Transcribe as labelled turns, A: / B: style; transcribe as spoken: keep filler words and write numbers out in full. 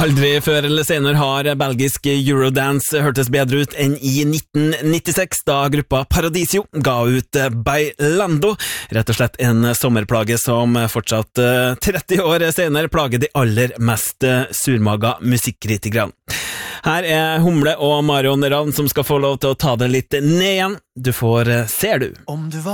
A: Aldri før eller senere har belgisk Eurodance hørtes bedre ut enn i nitten nittiseks, da gruppa Paradisio ga ut Bailando, rett og slett en sommerplage som fortsatt tretti år senere plager de aller mest surmaga musikkritikerne. Her er Humle og Marion Ravn som skal få lov til å ta det litt ned igjen. Du får Ser du.
B: Om du var